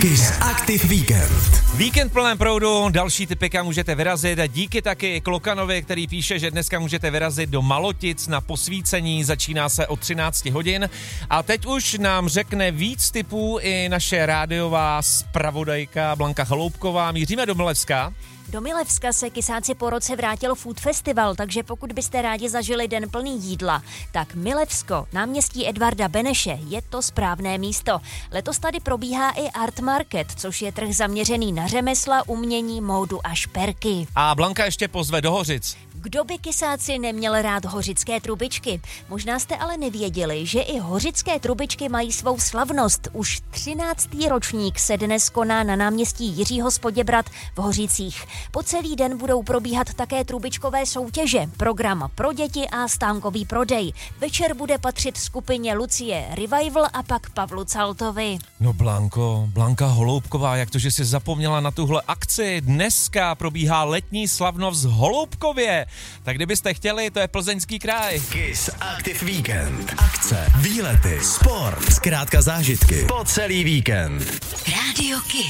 Kiss Active Weekend. Víkend plném proudu, další typy, kam můžete vyrazit a díky taky Klokanovi, který píše, že dneska můžete vyrazit do Malotic na posvícení, začíná se od 13 hodin a teď už nám řekne víc tipů i naše rádiová zpravodajka Blanka Chaloupková. Míříme do Milevska. Do Milevska se Kisáci po roce vrátil Food Festival, takže pokud byste rádi zažili den plný jídla, tak Milevsko, náměstí Edvarda Beneše, je to správné místo. Letos tady probíhá i Art Market, což je trh zaměřený na řemesla, umění, módu a šperky. A Blanka ještě pozve do Hořic. Kdo by Kisáci neměl rád hořické trubičky? Možná jste ale nevěděli, že i hořické trubičky mají svou slavnost. Už 13. ročník se dnes koná na náměstí Jiřího z Poděbrad v Hořicích. Po celý den budou probíhat také trubičkové soutěže, program pro děti a stánkový prodej. Večer bude patřit skupině Lucie Revival a pak Pavlu Caltovi. No Blanka Holoubková, jak to, že jsi zapomněla na tuhle akci? Dneska probíhá letní slavnost v Holoubkově. Tak kdybyste chtěli, to je Plzeňský kraj. Kiss Active Weekend. Akce, výlety, sport, zkrátka zážitky po celý víkend. Radio Kiss.